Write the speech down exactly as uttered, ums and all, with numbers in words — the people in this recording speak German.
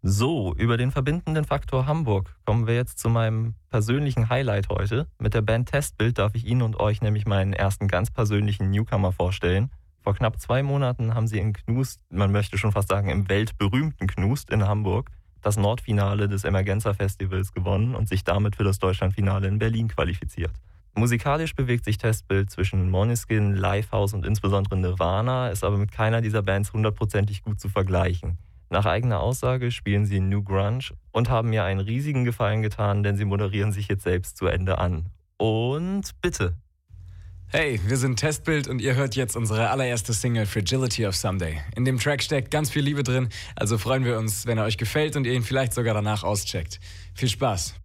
So, über den verbindenden Faktor Hamburg kommen wir jetzt zu meinem persönlichen Highlight heute. Mit der Band Testbild darf ich Ihnen und euch nämlich meinen ersten ganz persönlichen Newcomer vorstellen. Vor knapp zwei Monaten haben sie in Knust, man möchte schon fast sagen im weltberühmten Knust in Hamburg, das Nordfinale des Emergenza Festivals gewonnen und sich damit für das Deutschlandfinale in Berlin qualifiziert. Musikalisch bewegt sich Testbild zwischen Måneskin, Lifehouse und insbesondere Nirvana, ist aber mit keiner dieser Bands hundertprozentig gut zu vergleichen. Nach eigener Aussage spielen sie New Grunge und haben mir einen riesigen Gefallen getan, denn sie moderieren sich jetzt selbst zu Ende an. Und bitte. Hey, wir sind Testbild und ihr hört jetzt unsere allererste Single Fragility of Someday. In dem Track steckt ganz viel Liebe drin, also freuen wir uns, wenn er euch gefällt und ihr ihn vielleicht sogar danach auscheckt. Viel Spaß!